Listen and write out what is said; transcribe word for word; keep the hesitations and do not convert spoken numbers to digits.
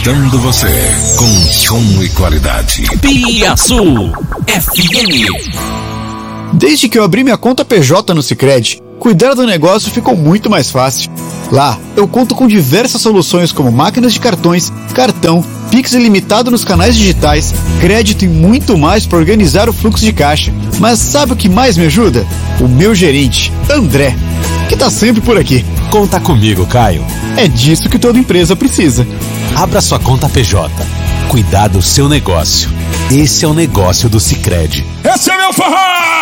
Dando você com som e qualidade. Piaçu F M. Desde que eu abri minha conta P J no Sicredi, cuidar do negócio ficou muito mais fácil. Lá, eu conto com diversas soluções como máquinas de cartões, cartão, Pix ilimitado nos canais digitais, crédito e muito mais para organizar o fluxo de caixa. Mas sabe o que mais me ajuda? O meu gerente, André, que tá sempre por aqui. Conta comigo, Caio. É disso que toda empresa precisa. Abra sua conta P J. Cuidar do seu negócio. Esse é o negócio do Sicredi. Esse é meu forró!